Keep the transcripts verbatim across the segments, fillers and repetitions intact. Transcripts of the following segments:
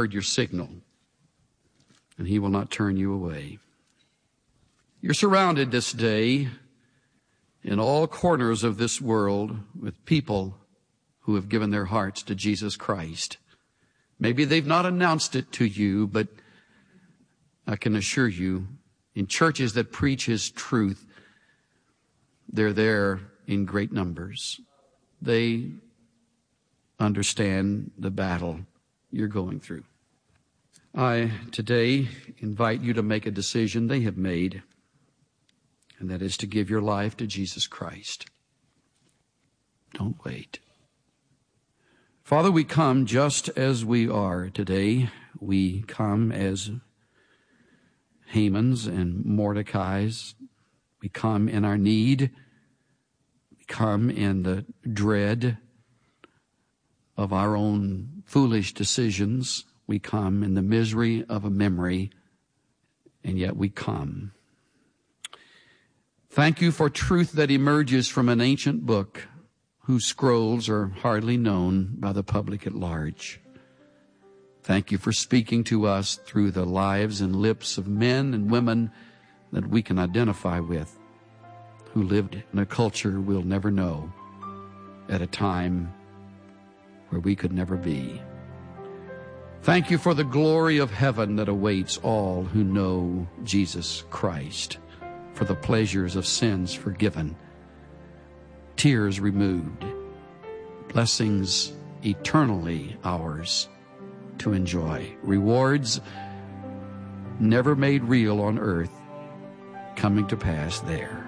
heard your signal, and he will not turn you away. You're surrounded this day in all corners of this world with people who have given their hearts to Jesus Christ. Maybe they've not announced it to you, but I can assure you, in churches that preach His truth, they're there in great numbers. They understand the battle you're going through. I today invite you to make a decision they have made, and that is to give your life to Jesus Christ. Don't wait. Father, we come just as we are today. We come as Hamans and Mordecais. We come in our need. We come in the dread of our own foolish decisions. We come in the misery of a memory, and yet we come. Thank you for truth that emerges from an ancient book whose scrolls are hardly known by the public at large. Thank you for speaking to us through the lives and lips of men and women that we can identify with, who lived in a culture we'll never know, at a time where we could never be. Thank you for the glory of heaven that awaits all who know Jesus Christ, for the pleasures of sins forgiven, tears removed, blessings eternally ours to enjoy, rewards never made real on earth coming to pass there.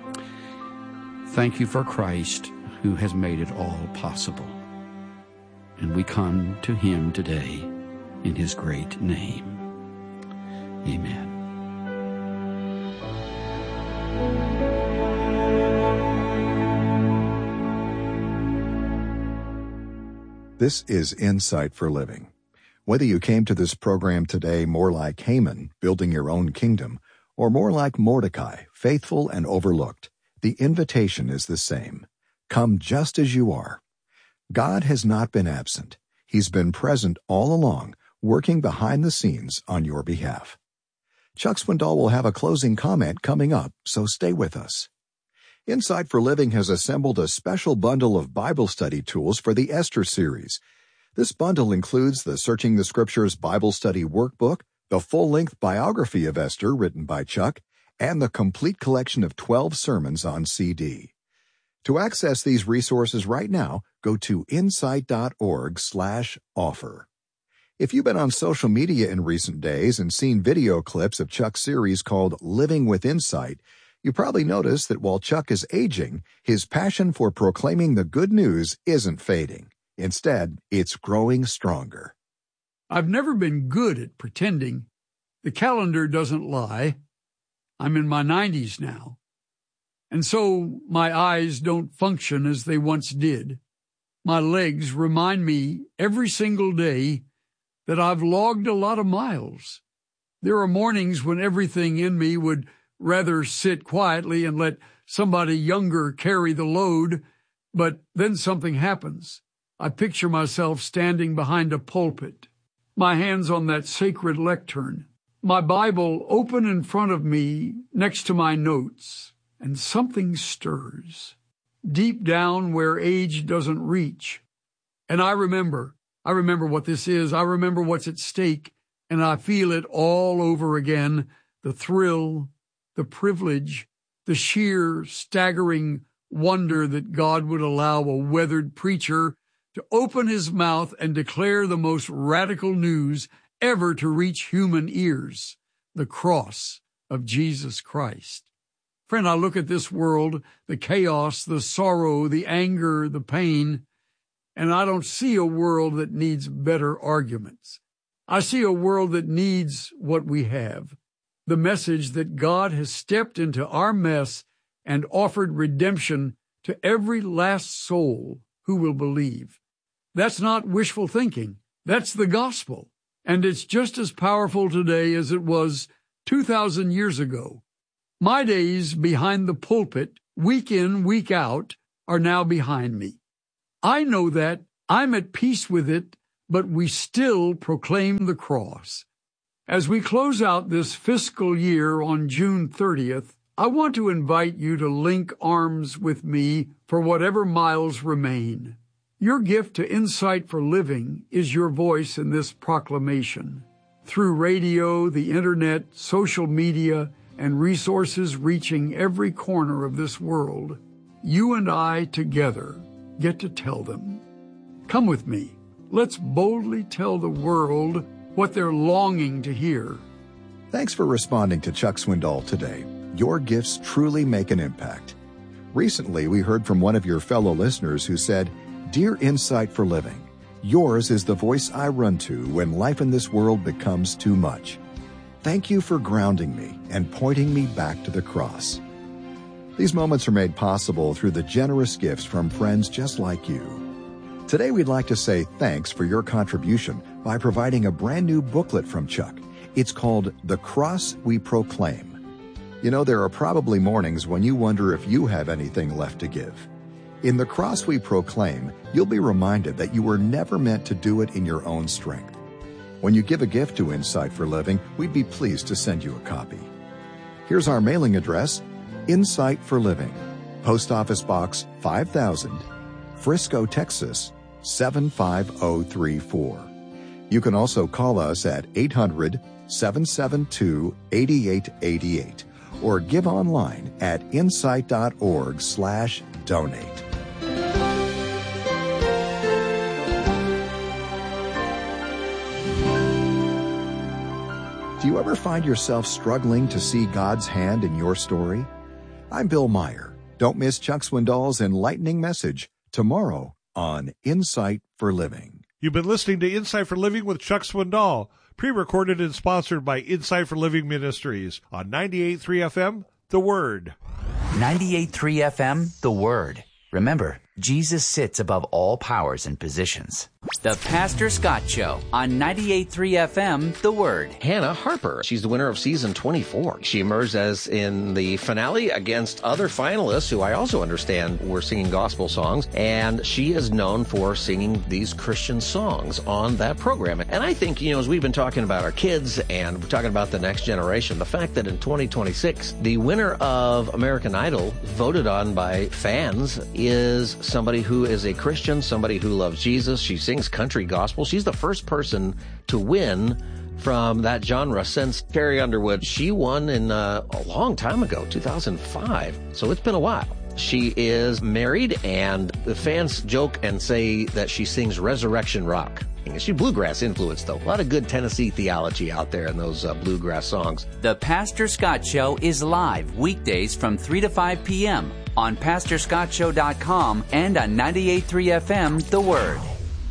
Thank you for Christ who has made it all possible. And we come to Him today in His great name. Amen. This is Insight for Living. Whether you came to this program today more like Haman, building your own kingdom, or more like Mordecai, faithful and overlooked, the invitation is the same. Come just as you are. God has not been absent. He's been present all along, working behind the scenes on your behalf. Chuck Swindoll will have a closing comment coming up, so stay with us. Insight for Living has assembled a special bundle of Bible study tools for the Esther series. This bundle includes the Searching the Scriptures Bible Study Workbook, the full-length biography of Esther written by Chuck, and the complete collection of twelve sermons on C D. To access these resources right now, go to insight.org slash offer. If you've been on social media in recent days and seen video clips of Chuck's series called Living with Insight, you probably noticed that while Chuck is aging, his passion for proclaiming the good news isn't fading. Instead, it's growing stronger. I've never been good at pretending. The calendar doesn't lie. I'm in my nineties now. And so my eyes don't function as they once did. My legs remind me every single day that I've logged a lot of miles. There are mornings when everything in me would rather sit quietly and let somebody younger carry the load, but then something happens. I picture myself standing behind a pulpit, my hands on that sacred lectern, my Bible open in front of me next to my notes, and something stirs, deep down where age doesn't reach. And I remember, I remember what this is, I remember what's at stake, and I feel it all over again, the thrill, the privilege, the sheer, staggering wonder that God would allow a weathered preacher to open his mouth and declare the most radical news ever to reach human ears, the cross of Jesus Christ. Friend, I look at this world, the chaos, the sorrow, the anger, the pain, and I don't see a world that needs better arguments. I see a world that needs what we have, the message that God has stepped into our mess and offered redemption to every last soul who will believe. That's not wishful thinking. That's the gospel. And it's just as powerful today as it was two thousand years ago. My days behind the pulpit, week in, week out, are now behind me. I know that. I'm at peace with it but we still proclaim the cross. As we close out this fiscal year on June thirtieth, I want to invite you to link arms with me for whatever miles remain. Your gift to Insight for Living is your voice in this proclamation. Through radio, the internet, social media, and resources reaching every corner of this world, you and I together get to tell them. Come with me. Let's boldly tell the world what they're longing to hear. Thanks for responding to Chuck Swindoll today. Your gifts truly make an impact. Recently, we heard from one of your fellow listeners who said, "Dear Insight for Living, yours is the voice I run to when life in this world becomes too much. Thank you for grounding me and pointing me back to the cross." These moments are made possible through the generous gifts from friends just like you. Today, we'd like to say thanks for your contribution by providing a brand new booklet from Chuck. It's called The Cross We Proclaim. You know, there are probably mornings when you wonder if you have anything left to give. In The Cross We Proclaim, you'll be reminded that you were never meant to do it in your own strength. When you give a gift to Insight for Living, we'd be pleased to send you a copy. Here's our mailing address, Insight for Living, Post Office Box five thousand, Frisco, Texas, seven five zero three four. You can also call us at eight hundred, seven seven two, eight eight eight eight or give online at insight.org slash donate. Do you ever find yourself struggling to see God's hand in your story? I'm Bill Meyer. Don't miss Chuck Swindoll's enlightening message tomorrow on Insight for Living. You've been listening to Insight for Living with Chuck Swindoll, pre-recorded and sponsored by Insight for Living Ministries on ninety-eight point three F M, The Word. ninety-eight point three F M, The Word. Remember, Jesus sits above all powers and positions. The Pastor Scott Show on ninety-eight point three F M, The Word. Hannah Harper. She's the winner of season twenty-four. She emerged as in the finale against other finalists who I also understand were singing gospel songs, and she is known for singing these Christian songs on that program. And I think, you know, as we've been talking about our kids and we're talking about the next generation, the fact that in twenty twenty-six, the winner of American Idol, voted on by fans, is somebody who is a Christian, somebody who loves Jesus. She sings country gospel. She's the first person to win from that genre since Carrie Underwood. She won in uh, a long time ago, two thousand five. So it's been a while. She is married, and the fans joke and say that she sings resurrection rock. She's bluegrass influenced, though. A lot of good Tennessee theology out there in those uh, bluegrass songs. The Pastor Scott Show is live weekdays from three to five p.m. on pastor scott show dot com and on ninety-eight point three F M, The Word.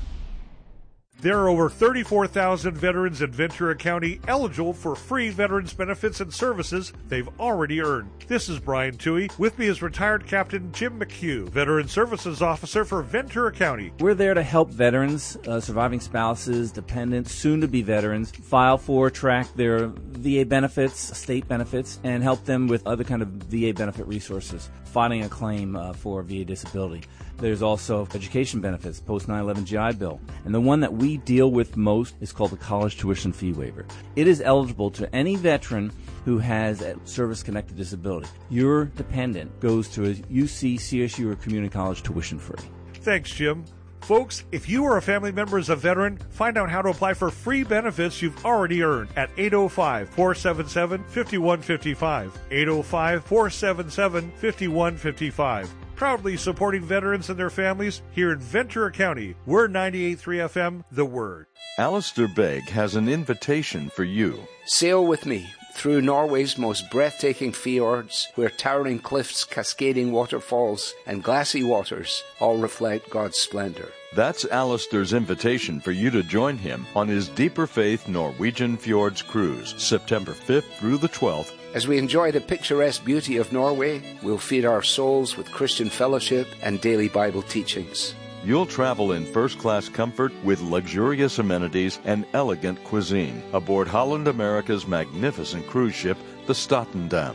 There are over thirty-four thousand veterans in Ventura County eligible for free veterans benefits and services they've already earned. This is Brian Toohey. With me is retired Captain Jim McHugh, Veteran Services Officer for Ventura County. We're there to help veterans, uh, surviving spouses, dependents, soon-to-be veterans, file for, track their V A benefits, state benefits, and help them with other kind of V A benefit resources, filing a claim uh, for V A disability. There's also education benefits, post nine eleven G I Bill. And the one that we deal with most is called the college tuition fee waiver. It is eligible to any veteran who has a service-connected disability. Your dependent goes to a U C, C S U, or community college tuition free. Thanks, Jim. Folks, if you or a family member is a veteran, find out how to apply for free benefits you've already earned at eight oh five, four seven seven, five one five five. eight oh five, four seven seven, five one five five. Proudly supporting veterans and their families here in Ventura County. We're ninety-eight point three F M, The Word. Alistair Begg has an invitation for you. Sail with me through Norway's most breathtaking fjords, where towering cliffs, cascading waterfalls, and glassy waters all reflect God's splendor. That's Alistair's invitation for you to join him on his Deeper Faith Norwegian Fjords Cruise, September fifth through the twelfth. As we enjoy the picturesque beauty of Norway, we'll feed our souls with Christian fellowship and daily Bible teachings. You'll travel in first-class comfort with luxurious amenities and elegant cuisine aboard Holland America's magnificent cruise ship, the Statendam.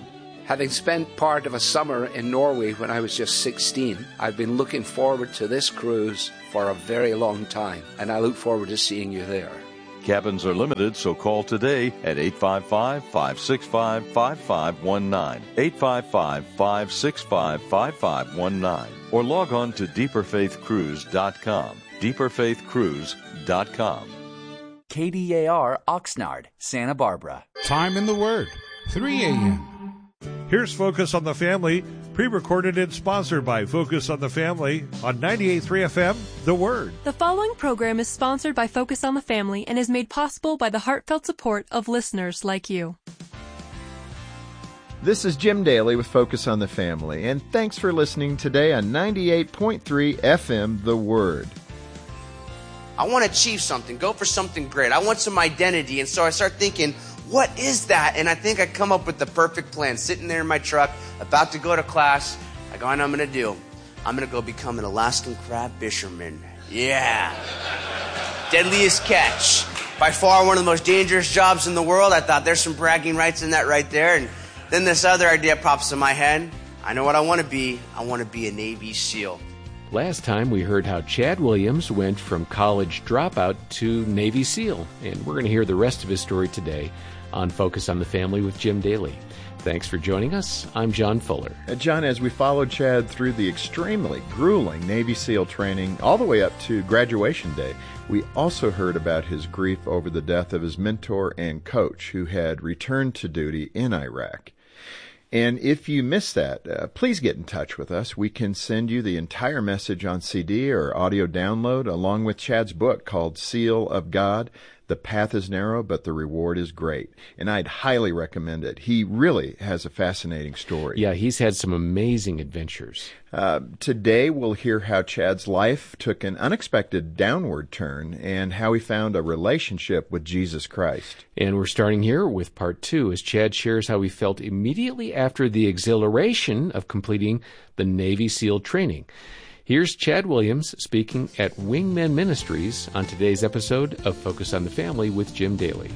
Having spent part of a summer in Norway when I was just sixteen, I've been looking forward to this cruise for a very long time, and I look forward to seeing you there. Cabins are limited, so call today at eight five five, five six five, five five one nine, eight five five, five six five, five five one nine, or log on to deeper faith cruise dot com, deeper faith cruise dot com. K D A R Oxnard, Santa Barbara. Time in the Word, three a.m. Here's Focus on the Family, pre-recorded and sponsored by Focus on the Family on ninety-eight point three F M, The Word. The following program is sponsored by Focus on the Family and is made possible by the heartfelt support of listeners like you. This is Jim Daly with Focus on the Family, and thanks for listening today on ninety-eight point three F M, The Word. I want to achieve something, go for something great. I want some identity, and so I start thinking, what is that? And I think I come up with the perfect plan. Sitting there in my truck, about to go to class, I go, I know what I'm going to do. I'm going to go become an Alaskan crab fisherman. Yeah. Deadliest catch. By far one of the most dangerous jobs in the world. I thought there's some bragging rights in that right there. And then this other idea pops in my head. I know what I want to be. I want to be a Navy SEAL. Last time we heard how Chad Williams went from college dropout to Navy SEAL, and we're going to hear the rest of his story today on Focus on the Family with Jim Daly. Thanks for joining us. I'm John Fuller. Uh, John, as we followed Chad through the extremely grueling Navy SEAL training all the way up to graduation day, we also heard about his grief over the death of his mentor and coach who had returned to duty in Iraq. And if you missed that, uh, please get in touch with us. We can send you the entire message on C D or audio download, along with Chad's book called Seal of God. The path is narrow, but the reward is great. And I'd highly recommend it. He really has a fascinating story. Yeah, he's had some amazing adventures. Uh, today we'll hear how Chad's life took an unexpected downward turn and how he found a relationship with Jesus Christ. And we're starting here with part two as Chad shares how he felt immediately after the exhilaration of completing the Navy SEAL training. Here's Chad Williams speaking at Wingmen Ministries on today's episode of Focus on the Family with Jim Daly.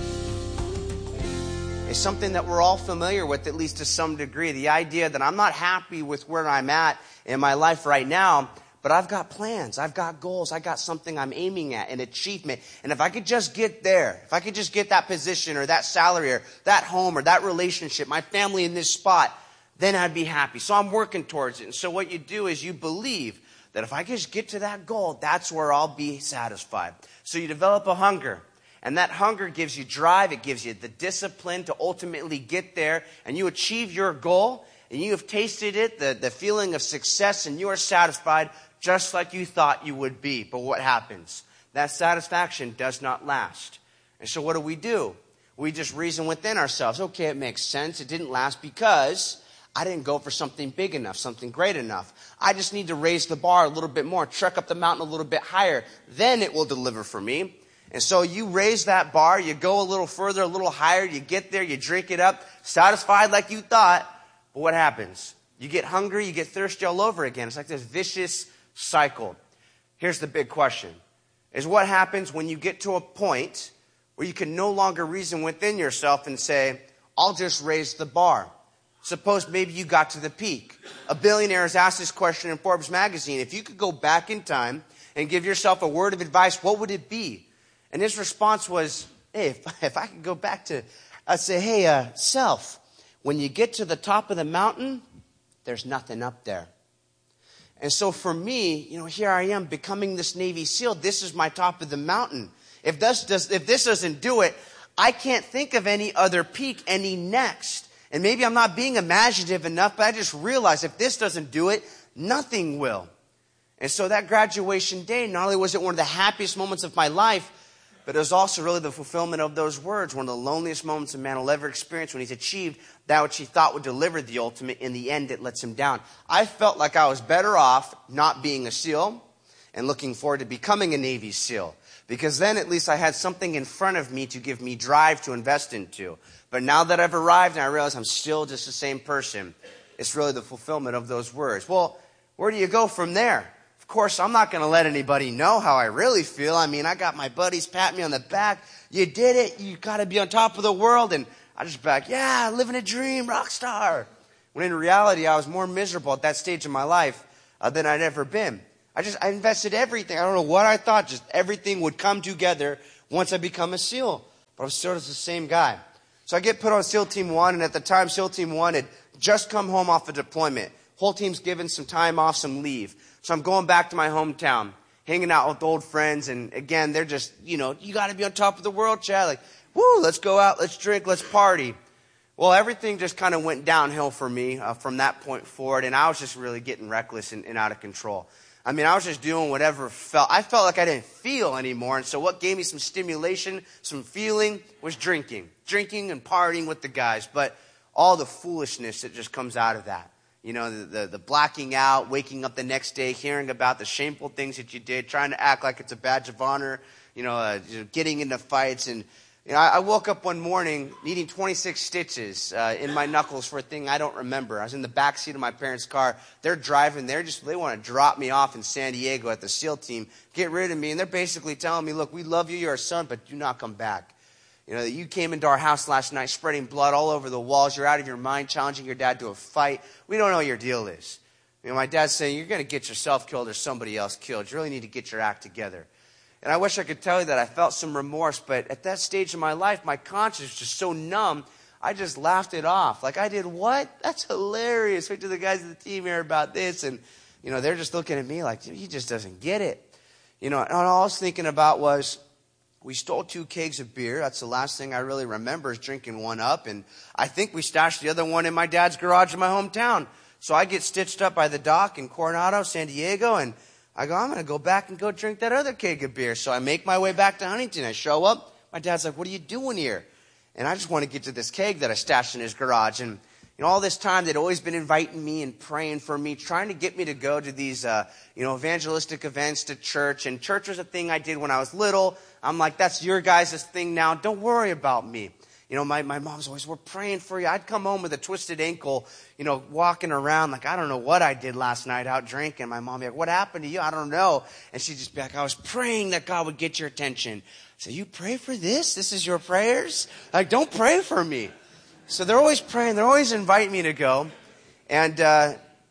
It's something that we're all familiar with, at least to some degree. The idea that I'm not happy with where I'm at in my life right now, but I've got plans, I've got goals, I've got something I'm aiming at, an achievement. And if I could just get there, if I could just get that position or that salary or that home or that relationship, my family in this spot, then I'd be happy. So I'm working towards it. And so what you do is you believe that if I just get to that goal, that's where I'll be satisfied. So you develop a hunger. And that hunger gives you drive. It gives you the discipline to ultimately get there. And you achieve your goal. And you have tasted it, the, the feeling of success. And you are satisfied just like you thought you would be. But what happens? That satisfaction does not last. And so what do we do? We just reason within ourselves. Okay, it makes sense. It didn't last because I didn't go for something big enough, something great enough. I just need to raise the bar a little bit more, trek up the mountain a little bit higher. Then it will deliver for me. And so you raise that bar, you go a little further, a little higher, you get there, you drink it up, satisfied like you thought. But what happens? You get hungry, you get thirsty all over again. It's like this vicious cycle. Here's the big question, is what happens when you get to a point where you can no longer reason within yourself and say, I'll just raise the bar. Suppose maybe you got to the peak. A billionaire has asked this question in Forbes magazine. If you could go back in time and give yourself a word of advice, what would it be? And his response was, hey, if, if I could go back to, I'd say, hey, uh, self, when you get to the top of the mountain, there's nothing up there. And so for me, you know, here I am becoming this Navy SEAL. This is my top of the mountain. If this, does, if this doesn't do it, I can't think of any other peak, any next. And maybe I'm not being imaginative enough, but I just realized if this doesn't do it, nothing will. And so that graduation day, not only was it one of the happiest moments of my life, but it was also really the fulfillment of those words, one of the loneliest moments a man will ever experience when he's achieved that which he thought would deliver the ultimate. In the end, it lets him down. I felt like I was better off not being a SEAL and looking forward to becoming a Navy SEAL, because then at least I had something in front of me to give me drive to invest into. But now that I've arrived and I realize I'm still just the same person, it's really the fulfillment of those words. Well, where do you go from there? Of course, I'm not going to let anybody know how I really feel. I mean, I got my buddies patting me on the back. You did it. You got to be on top of the world. And I just back, yeah, living a dream, rock star. When in reality, I was more miserable at that stage of my life uh, than I'd ever been. I just, I invested everything. I don't know what I thought, just everything would come together once I become a SEAL. But I was still just the same guy. So I get put on SEAL Team one, and at the time, SEAL Team one had just come home off a deployment. Whole team's given some time off, some leave. So I'm going back to my hometown, hanging out with old friends, and again, they're just, you know, you got to be on top of the world, Chad. Like, woo, let's go out, let's drink, let's party. Well, everything just kind of went downhill for me uh, from that point forward, and I was just really getting reckless and, and out of control. I mean, I was just doing whatever felt. I felt like I didn't feel anymore, and so what gave me some stimulation, some feeling, was drinking. Drinking and partying with the guys, but all the foolishness that just comes out of that. You know, the, the, the blacking out, waking up the next day, hearing about the shameful things that you did, trying to act like it's a badge of honor, you know, uh, getting into fights. And you know, I, I woke up one morning needing twenty-six stitches uh, in my knuckles for a thing I don't remember. I was in the back seat of my parents' car. They're driving. They're just, they want to drop me off in San Diego at the SEAL team, get rid of me. And they're basically telling me, look, we love you, you're our son, but do not come back. You know, that you came into our house last night spreading blood all over the walls. You're out of your mind, challenging your dad to a fight. We don't know what your deal is. You know, my dad's saying, you're going to get yourself killed or somebody else killed. You really need to get your act together. And I wish I could tell you that I felt some remorse, but at that stage of my life, my conscience was just so numb, I just laughed it off. Like, I did what? That's hilarious. Wait till the guys of the team hear about this. And, you know, they're just looking at me like, he just doesn't get it. You know, and all I was thinking about was, we stole two kegs of beer. That's the last thing I really remember is drinking one up. And I think we stashed the other one in my dad's garage in my hometown. So I get stitched up by the dock in Coronado, San Diego, and I go, I'm going to go back and go drink that other keg of beer. So I make my way back to Huntington. I show up. My dad's like, what are you doing here? And I just want to get to this keg that I stashed in his garage. And you know, all this time, they'd always been inviting me and praying for me, trying to get me to go to these, uh, you know, evangelistic events to church. And church was a thing I did when I was little. I'm like, that's your guys' thing now. Don't worry about me. You know, my, my mom's always, we're praying for you. I'd come home with a twisted ankle, you know, walking around like, I don't know what I did last night out drinking. My mom would be like, what happened to you? I don't know. And she'd just be like, I was praying that God would get your attention. So you pray for this? This is your prayers? Like, don't pray for me. So they're always praying. They're always inviting me to go. And uh,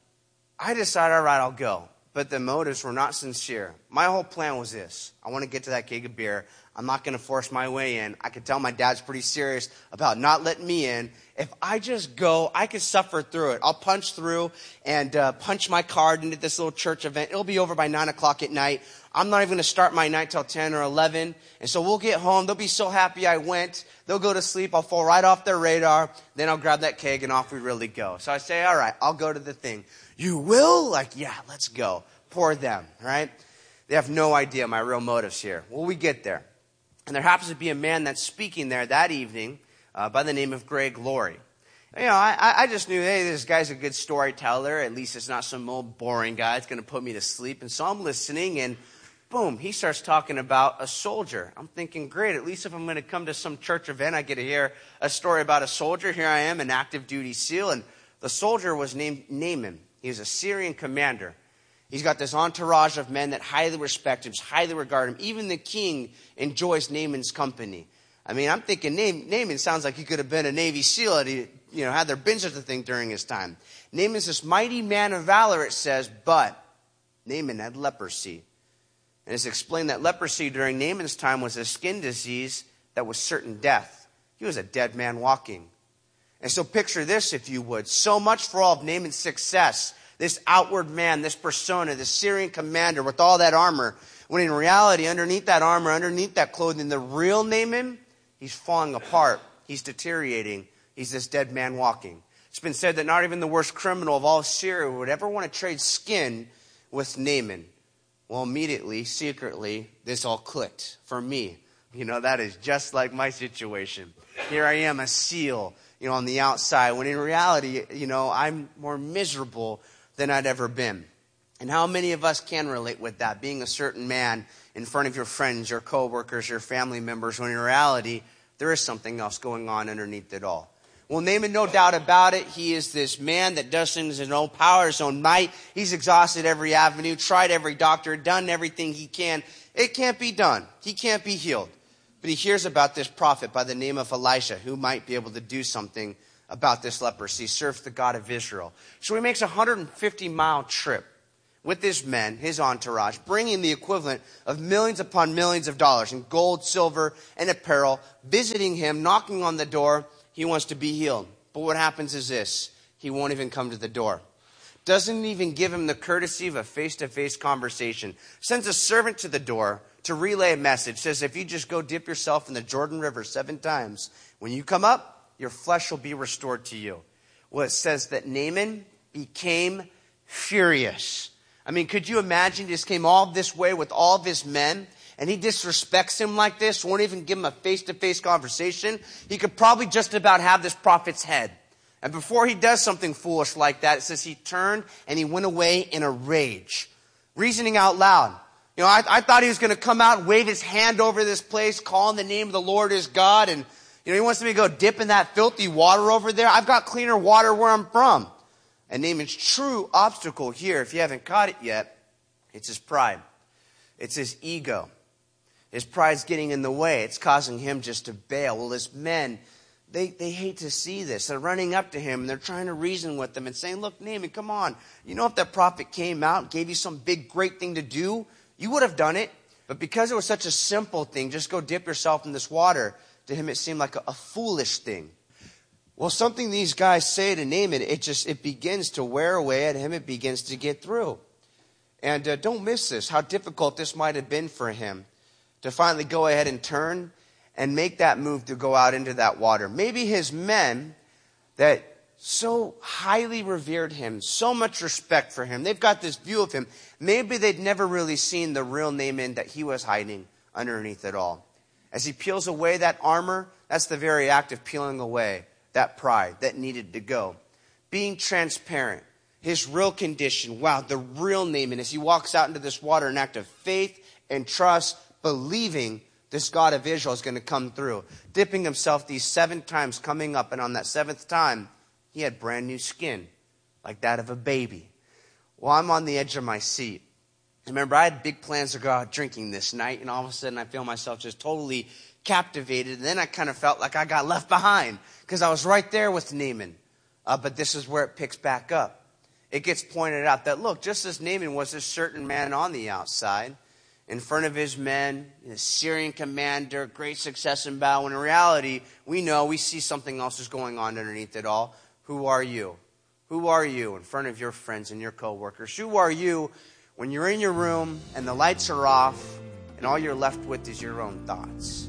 I decided, all right, I'll go. But the motives were not sincere. My whole plan was this. I want to get to that keg of beer. I'm not going to force my way in. I could tell my dad's pretty serious about not letting me in. If I just go, I could suffer through it. I'll punch through and uh, punch my card into this little church event. It'll be over by nine o'clock at night. I'm not even going to start my night till ten or eleven. And so we'll get home. They'll be so happy I went. They'll go to sleep. I'll fall right off their radar. Then I'll grab that keg and off we really go. So I say, all right, I'll go to the thing. You will? Like, yeah, let's go. Poor them, right? They have no idea my real motives here. Well, we get there. And there happens to be a man that's speaking there that evening uh, by the name of Greg Laurie. You know, I, I just knew, hey, this guy's a good storyteller. At least it's not some old boring guy that's going to put me to sleep. And so I'm listening, and boom, he starts talking about a soldier. I'm thinking, great, at least if I'm going to come to some church event, I get to hear a story about a soldier. Here I am, an active duty SEAL. And the soldier was named Naaman. He was a Syrian commander. He's got this entourage of men that highly respect him, highly regard him. Even the king enjoys Naaman's company. I mean, I'm thinking Naaman sounds like he could have been a Navy SEAL and he, you know, had there been such a thing during his time. Naaman's this mighty man of valor, it says, but Naaman had leprosy. And it's explained that leprosy during Naaman's time was a skin disease that was certain death. He was a dead man walking. And so picture this, if you would. So much for all of Naaman's success. This outward man, this persona, this Syrian commander with all that armor. When in reality, underneath that armor, underneath that clothing, the real Naaman, he's falling apart. He's deteriorating. He's this dead man walking. It's been said that not even the worst criminal of all of Syria would ever want to trade skin with Naaman. Well, immediately, secretly, this all clicked for me. You know, that is just like my situation. Here I am, a SEAL, you know, on the outside, when in reality, you know, I'm more miserable than I'd ever been. And how many of us can relate with that, being a certain man in front of your friends, your coworkers, your family members, when in reality, there is something else going on underneath it all. Well, Naaman, no doubt about it, he is this man that does things in his own power, his own might. He's exhausted every avenue, tried every doctor, done everything he can. It can't be done. He can't be healed. But he hears about this prophet by the name of Elisha, who might be able to do something about this leprosy, serves the God of Israel. So he makes a one hundred fifty mile trip with his men, his entourage, bringing the equivalent of millions upon millions of dollars in gold, silver, and apparel, visiting him, knocking on the door. He wants to be healed. But what happens is this: he won't even come to the door. Doesn't even give him the courtesy of a face-to-face conversation. Sends a servant to the door to relay a message. Says, if you just go dip yourself in the Jordan River seven times, when you come up, your flesh will be restored to you. Well, it says that Naaman became furious. I mean, could you imagine? He just came all this way with all of his men, and he disrespects him like this, won't even give him a face-to-face conversation. He could probably just about have this prophet's head. And before he does something foolish like that, it says he turned and he went away in a rage, reasoning out loud. You know, I, I thought he was going to come out and wave his hand over this place, calling the name of the Lord his God. And, you know, he wants me to go dip in that filthy water over there. I've got cleaner water where I'm from. And Naaman's true obstacle here, if you haven't caught it yet, it's his pride. It's his ego. His pride's getting in the way. It's causing him just to bail. Well, his men, They they hate to see this. They're running up to him and they're trying to reason with him and saying, look, Naaman, come on. You know, if that prophet came out and gave you some big, great thing to do, you would have done it. But because it was such a simple thing, just go dip yourself in this water, to him it seemed like a, a foolish thing. Well, something these guys say to Naaman, it just it begins to wear away at him. It begins to get through. And uh, don't miss this, how difficult this might have been for him to finally go ahead and turn and make that move to go out into that water. Maybe his men that so highly revered him, so much respect for him, they've got this view of him. Maybe they'd never really seen the real Naaman that he was hiding underneath it all. As he peels away that armor, that's the very act of peeling away that pride that needed to go. Being transparent, his real condition. Wow, the real Naaman, as he walks out into this water, an act of faith and trust, believing this God of Israel is going to come through. Dipping himself these seven times, coming up, and on that seventh time, he had brand new skin, like that of a baby. Well, I'm on the edge of my seat. Remember, I had big plans to go out drinking this night, and all of a sudden I feel myself just totally captivated. And then I kind of felt like I got left behind, because I was right there with Naaman. Uh, but this is where it picks back up. It gets pointed out that, look, just as Naaman was a certain man on the outside, in front of his men, the Syrian commander, great success in battle. When in reality, we know, we see something else is going on underneath it all. Who are you? Who are you in front of your friends and your coworkers? Who are you when you're in your room and the lights are off and all you're left with is your own thoughts?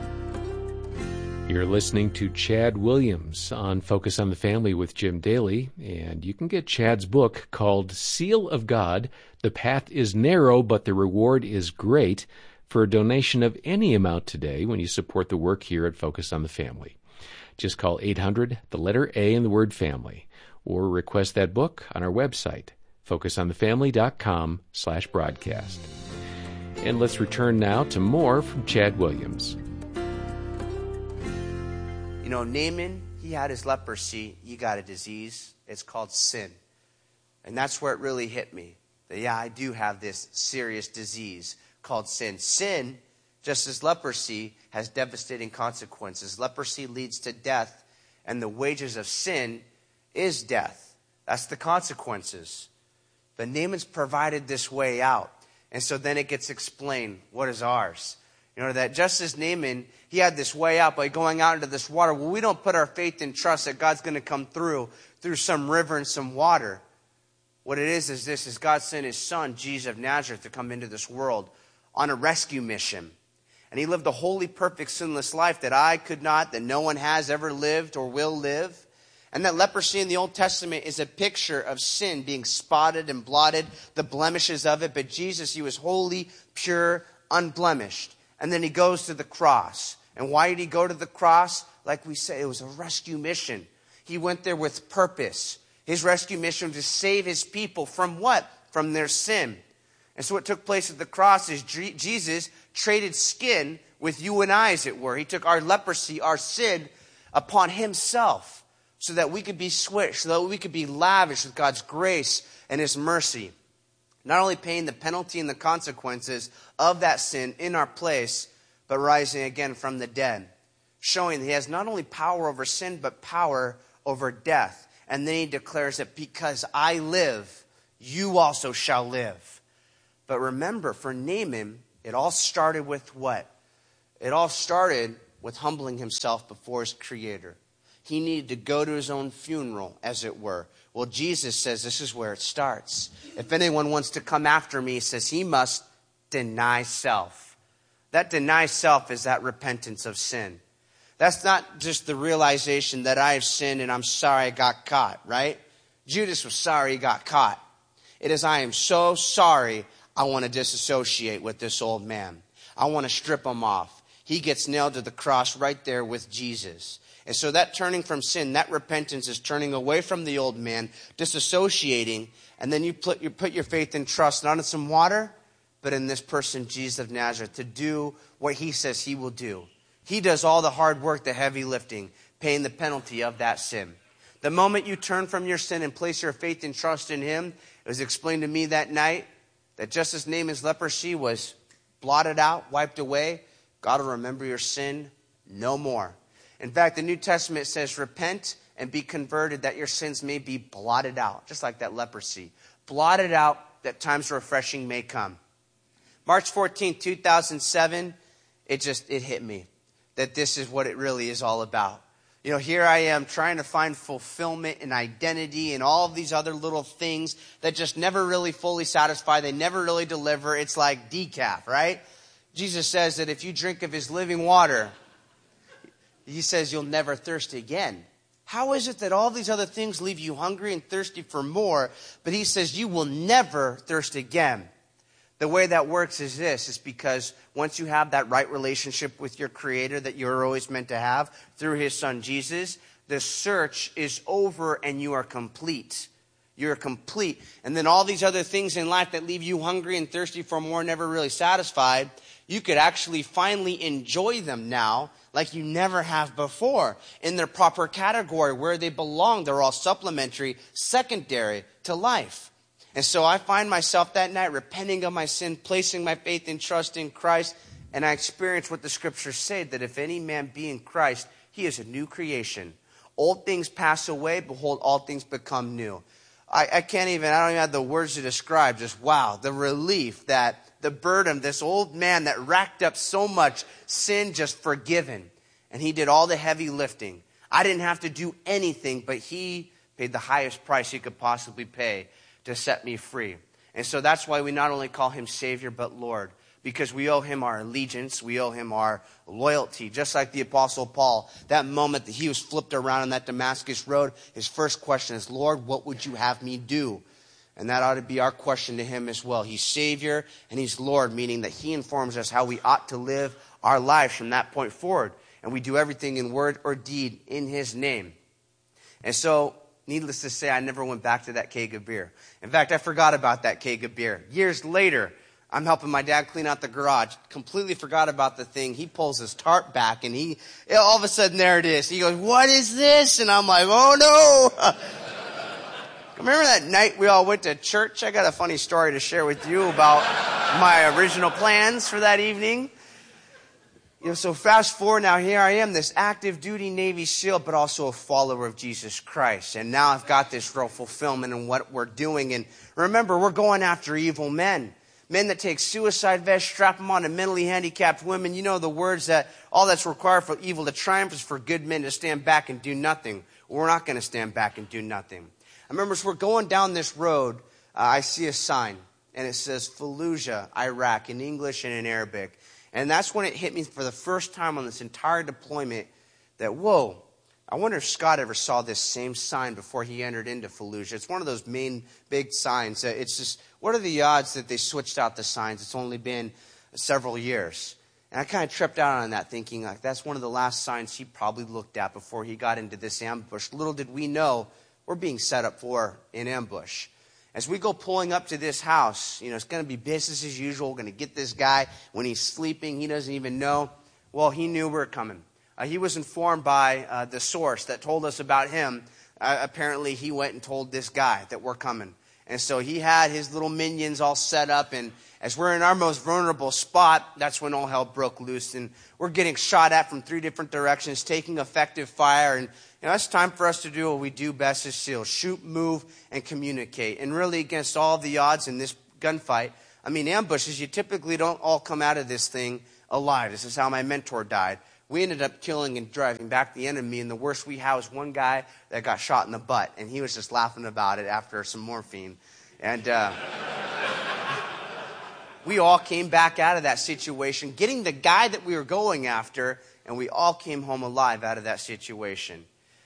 You're listening to Chad Williams on Focus on the Family with Jim Daly, and you can get Chad's book called Seal of God, The Path is Narrow, but the Reward is Great, for a donation of any amount today when you support the work here at Focus on the Family. Just call eight hundred, the letter A, and the word family, or request that book on our website, focusonthefamily.com slash broadcast. And let's return now to more from Chad Williams. You know, Naaman, he had his leprosy. You got a disease. It's called sin. And that's where it really hit me. That, yeah, I do have this serious disease called sin. Sin, just as leprosy, has devastating consequences. Leprosy leads to death, and the wages of sin is death. That's the consequences. But Naaman's provided this way out. And so then it gets explained what is ours. You know, that just as Naaman, he had this way out by going out into this water. Well, we don't put our faith and trust that God's going to come through, through some river and some water. What it is is this, is God sent his son, Jesus of Nazareth, to come into this world on a rescue mission. And he lived a holy, perfect, sinless life that I could not, that no one has ever lived or will live. And that leprosy in the Old Testament is a picture of sin being spotted and blotted, the blemishes of it. But Jesus, he was holy, pure, unblemished. And then he goes to the cross. And why did he go to the cross? Like we say, it was a rescue mission. He went there with purpose. His rescue mission was to save his people from what? From their sin. And so what took place at the cross is Jesus traded skin with you and I, as it were. He took our leprosy, our sin, upon himself so that we could be switched, so that we could be lavished with God's grace and his mercy. Not only paying the penalty and the consequences of that sin in our place, but rising again from the dead, showing that he has not only power over sin, but power over death. And then he declares that because I live, you also shall live. But remember, for Naaman, it all started with what? It all started with humbling himself before his Creator. He needed to go to his own funeral, as it were. Well, Jesus says this is where it starts. If anyone wants to come after me, he says he must deny self. That deny self is that repentance of sin. That's not just the realization that I have sinned and I'm sorry I got caught, right? Judas was sorry he got caught. It is, I am so sorry, I want to disassociate with this old man. I want to strip him off. He gets nailed to the cross right there with Jesus. And so that turning from sin, that repentance is turning away from the old man, disassociating, and then you put, you put your faith and trust not in some water, but in this person, Jesus of Nazareth, to do what he says he will do. He does all the hard work, the heavy lifting, paying the penalty of that sin. The moment you turn from your sin and place your faith and trust in him, it was explained to me that night that just as Naaman's leprosy was blotted out, wiped away, God will remember your sin no more. In fact, the New Testament says, repent and be converted that your sins may be blotted out, just like that leprosy. Blotted out that times of refreshing may come. March fourteenth, two thousand seven, it just, it hit me that this is what it really is all about. You know, here I am trying to find fulfillment and identity and all of these other little things that just never really fully satisfy. They never really deliver. It's like decaf, right? Jesus says that if you drink of his living water, he says you'll never thirst again. How is it that all these other things leave you hungry and thirsty for more, but he says you will never thirst again? The way that works is this, is because once you have that right relationship with your Creator that you're always meant to have through his Son Jesus, the search is over and you are complete. You're complete. And then all these other things in life that leave you hungry and thirsty for more, never really satisfied, you could actually finally enjoy them now like you never have before in their proper category where they belong. They're all supplementary, secondary to life. And so I find myself that night repenting of my sin, placing my faith and trust in Christ, and I experience what the scriptures say, that if any man be in Christ, he is a new creation. Old things pass away, behold, all things become new. I, I can't even, I don't even have the words to describe, just wow, the relief that the burden, this old man that racked up so much sin, just forgiven. And he did all the heavy lifting. I didn't have to do anything, but he paid the highest price he could possibly pay to set me free. And so that's why we not only call him Savior, but Lord, because we owe him our allegiance, we owe him our loyalty. Just like the Apostle Paul, that moment that he was flipped around on that Damascus road, his first question is, Lord, what would you have me do? And that ought to be our question to him as well. He's Savior and he's Lord, meaning that he informs us how we ought to live our lives from that point forward. And we do everything in word or deed in his name. And so, needless to say, I never went back to that keg of beer. In fact, I forgot about that keg of beer. Years later, I'm helping my dad clean out the garage. Completely forgot about the thing. He pulls his tarp back and he, all of a sudden there it is. He goes, what is this? And I'm like, oh no. Remember that night we all went to church? I got a funny story to share with you about my original plans for that evening. You know, so fast forward now, here I am, this active duty Navy SEAL, but also a follower of Jesus Christ. And now I've got this real fulfillment in what we're doing. And remember, we're going after evil men. Men that take suicide vests, strap them on to mentally handicapped women. You know the words that all that's required for evil to triumph is for good men to stand back and do nothing. Well, we're not going to stand back and do nothing. I remember as we're going down this road, uh, I see a sign. And it says Fallujah, Iraq, in English and in Arabic. And that's when it hit me for the first time on this entire deployment that, whoa, I wonder if Scott ever saw this same sign before he entered into Fallujah. It's one of those main big signs. It's just, what are the odds that they switched out the signs? It's only been several years. And I kind of tripped out on that thinking, like, that's one of the last signs he probably looked at before he got into this ambush. Little did we know we're being set up for an ambush. As we go pulling up to this house, you know, it's going to be business as usual. We're going to get this guy when he's sleeping. He doesn't even know. Well, he knew we were coming. Uh, he was informed by uh, the source that told us about him. Uh, apparently, he went and told this guy that we're coming. And so he had his little minions all set up, and as we're in our most vulnerable spot, that's when all hell broke loose, and we're getting shot at from three different directions, taking effective fire, and you know, it's time for us to do what we do best as SEALs: shoot, move, and communicate. And really, against all of the odds in this gunfight, I mean, ambushes, you typically don't all come out of this thing alive. This is how my mentor died. We ended up killing and driving back the enemy, and the worst we had was one guy that got shot in the butt, and he was just laughing about it after some morphine. And uh, we all came back out of that situation, getting the guy that we were going after, and we all came home alive out of that situation.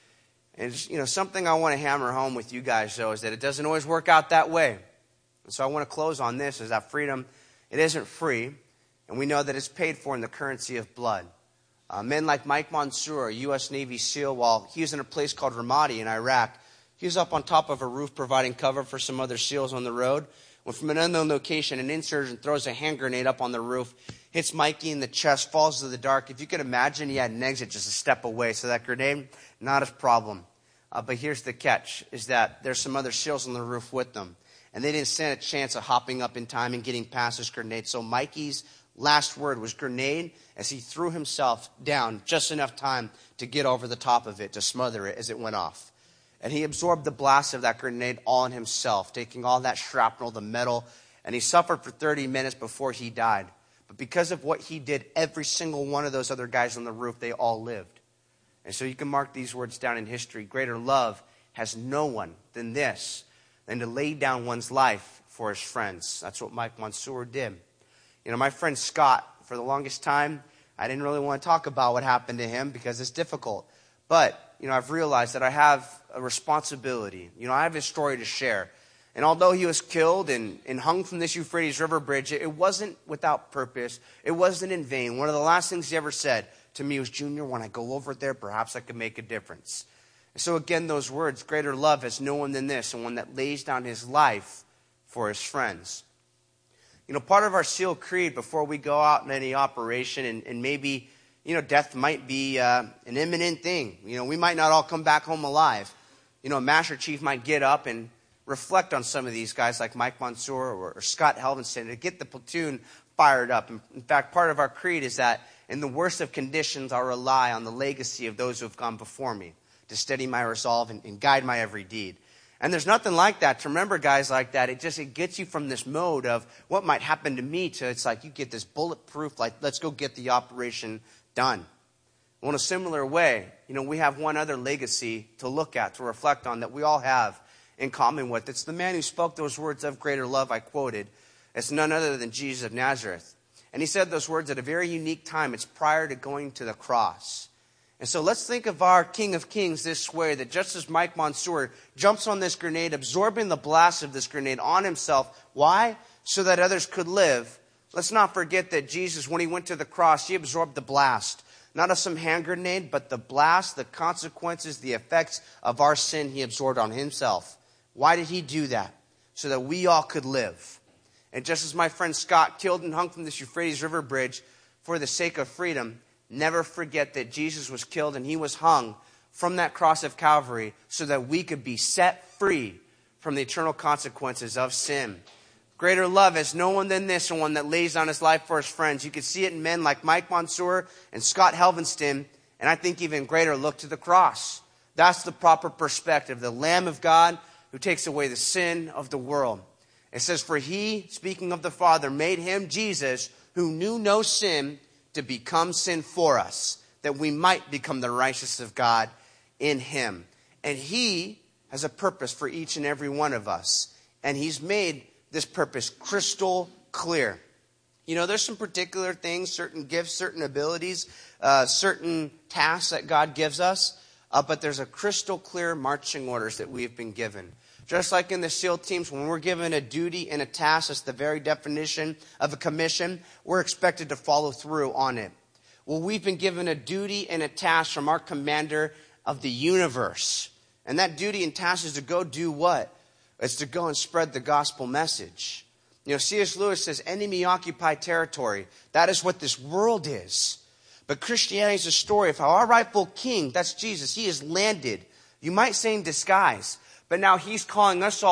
And it's, you know, something I want to hammer home with you guys, though, is that it doesn't always work out that way. And so I want to close on this, is that freedom, it isn't free, and we know that it's paid for in the currency of blood. Uh, men like Mike Mansour, a U S Navy SEAL, while he was in a place called Ramadi in Iraq, he was up on top of a roof providing cover for some other SEALs on the road, when from an unknown location, an insurgent throws a hand grenade up on the roof, hits Mikey in the chest, falls to the dark. If you could imagine, he had an exit just a step away, so that grenade, not a problem. Uh, but here's the catch, is that there's some other SEALs on the roof with them, and they didn't stand a chance of hopping up in time and getting past this grenade. So Mikey's last word was grenade, as he threw himself down just enough time to get over the top of it, to smother it as it went off. And he absorbed the blast of that grenade all on himself, taking all that shrapnel, the metal, and he suffered for thirty minutes before he died. But because of what he did, every single one of those other guys on the roof, they all lived. And so you can mark these words down in history. Greater love has no one than this, than to lay down one's life for his friends. That's what Mike Mansour did. You know, my friend Scott, for the longest time, I didn't really want to talk about what happened to him because it's difficult. But, you know, I've realized that I have a responsibility. You know, I have his story to share. And although he was killed and, and hung from this Euphrates River bridge, it, it wasn't without purpose. It wasn't in vain. One of the last things he ever said to me was, Junior, when I go over there, perhaps I could make a difference. And so again, those words, greater love has no one than this, and one that lays down his life for his friends. You know, part of our SEAL creed before we go out in any operation, and, and maybe, you know, death might be uh, an imminent thing. You know, we might not all come back home alive. You know, a Master Chief might get up and reflect on some of these guys like Mike Mansour or, or Scott Helvenston to get the platoon fired up. And in fact, part of our creed is that in the worst of conditions, I'll rely on the legacy of those who have gone before me to steady my resolve and, and guide my every deed. And there's nothing like that. To remember guys like that, it just it gets you from this mode of what might happen to me to it's like you get this bulletproof, like, let's go get the operation done. Well, in a similar way, you know, we have one other legacy to look at, to reflect on, that we all have in common with. It's the man who spoke those words of greater love I quoted. It's none other than Jesus of Nazareth. And he said those words at a very unique time. It's prior to going to the cross. And so let's think of our King of Kings this way, that just as Mike Mansour jumps on this grenade, absorbing the blast of this grenade on himself. Why? So that others could live. Let's not forget that Jesus, when he went to the cross, he absorbed the blast. Not of some hand grenade, but the blast, the consequences, the effects of our sin he absorbed on himself. Why did he do that? So that we all could live. And just as my friend Scott killed and hung from this Euphrates River bridge for the sake of freedom, never forget that Jesus was killed and he was hung from that cross of Calvary so that we could be set free from the eternal consequences of sin. Greater love has no one than this, and one that lays down his life for his friends. You can see it in men like Mike Mansour and Scott Helvenston, and I think even greater, look to the cross. That's the proper perspective. The Lamb of God who takes away the sin of the world. It says, for he, speaking of the Father, made him, Jesus, who knew no sin, to become sin for us, that we might become the righteousness of God in him. And he has a purpose for each and every one of us. And he's made this purpose crystal clear. You know, there's some particular things, certain gifts, certain abilities, uh, certain tasks that God gives us. Uh, but there's a crystal clear marching orders that we've been given. Just like in the SEAL teams, when we're given a duty and a task, that's the very definition of a commission, we're expected to follow through on it. Well, we've been given a duty and a task from our commander of the universe. And that duty and task is to go do what? It's to go and spread the gospel message. You know, C S Lewis says, enemy-occupied territory. That is what this world is. But Christianity is a story of how our rightful king, that's Jesus, he has landed. You might say in disguise. But now he's calling us all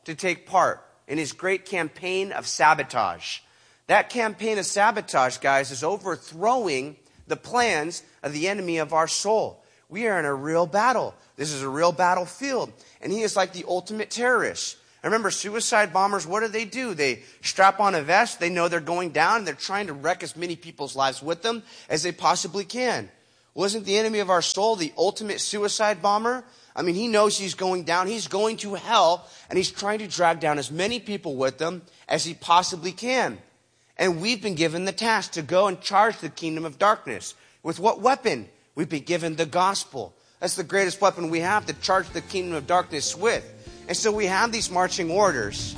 to take part in his great campaign of sabotage. That campaign of sabotage, guys, is overthrowing the plans of the enemy of our soul. We are in a real battle. This is a real battlefield. And he is like the ultimate terrorist. Remember, suicide bombers, what do they do? They strap on a vest. They know they're going down. And they're trying to wreck as many people's lives with them as they possibly can. Well, isn't the enemy of our soul the ultimate suicide bomber? I mean, he knows he's going down. He's going to hell. And he's trying to drag down as many people with him as he possibly can. And we've been given the task to go and charge the kingdom of darkness. With what weapon? We've been given the gospel. That's the greatest weapon we have to charge the kingdom of darkness with. And so we have these marching orders.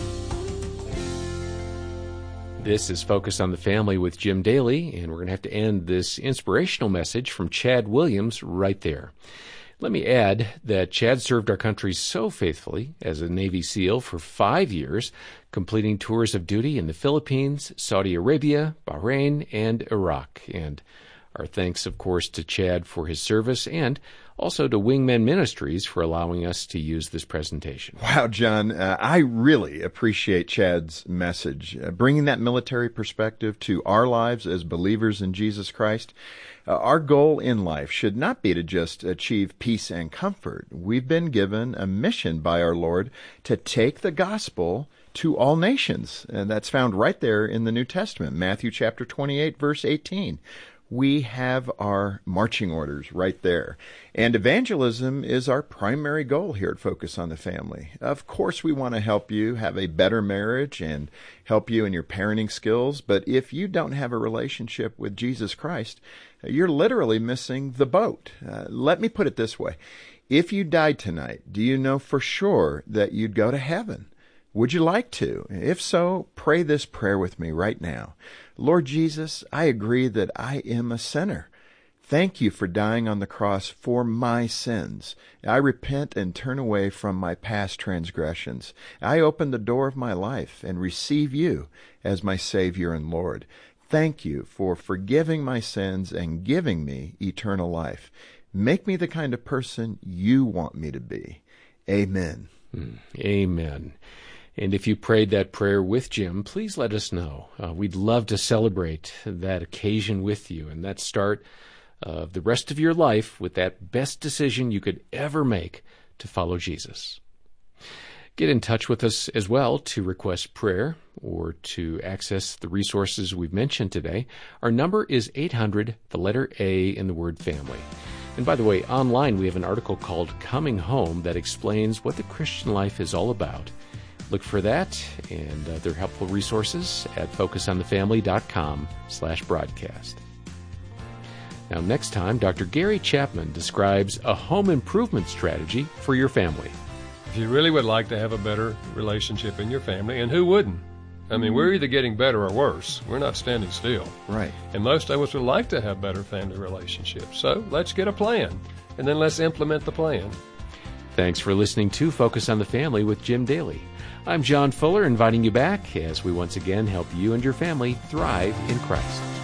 This is Focus on the Family with Jim Daly, and we're going to have to end this inspirational message from Chad Williams right there. Let me add that Chad served our country so faithfully as a Navy SEAL for five years, completing tours of duty in the Philippines, Saudi Arabia, Bahrain, and Iraq. And our thanks, of course, to Chad for his service and also to Wingmen Ministries for allowing us to use this presentation. Wow, John, uh, I really appreciate Chad's message, uh, bringing that military perspective to our lives as believers in Jesus Christ. Uh, our goal in life should not be to just achieve peace and comfort. We've been given a mission by our Lord to take the gospel to all nations, and that's found right there in the New Testament, Matthew chapter twenty-eight, verse eighteen. We have our marching orders right there. And evangelism is our primary goal here at Focus on the Family. Of course, we want to help you have a better marriage and help you in your parenting skills. But if you don't have a relationship with Jesus Christ, you're literally missing the boat. Uh, let me put it this way. If you died tonight, do you know for sure that you'd go to heaven? Would you like to? If so, pray this prayer with me right now. Lord Jesus, I agree that I am a sinner. Thank you for dying on the cross for my sins. I repent and turn away from my past transgressions. I open the door of my life and receive you as my Savior and Lord. Thank you for forgiving my sins and giving me eternal life. Make me the kind of person you want me to be. Amen. Mm, amen. And if you prayed that prayer with Jim, please let us know. Uh, we'd love to celebrate that occasion with you and that start of uh, the rest of your life with that best decision you could ever make to follow Jesus. Get in touch with us as well to request prayer or to access the resources we've mentioned today. Our number is eight hundred, the letter A in the word family. And by the way, online we have an article called Coming Home that explains what the Christian life is all about. Look for that and other helpful resources at focusonthefamily.com slash broadcast. Now, next time, Doctor Gary Chapman describes a home improvement strategy for your family. If you really would like to have a better relationship in your family, and who wouldn't? I mean, we're either getting better or worse. We're not standing still. Right. And most of us would like to have better family relationships. So let's get a plan, and then let's implement the plan. Thanks for listening to Focus on the Family with Jim Daly. I'm John Fuller, inviting you back as we once again help you and your family thrive in Christ.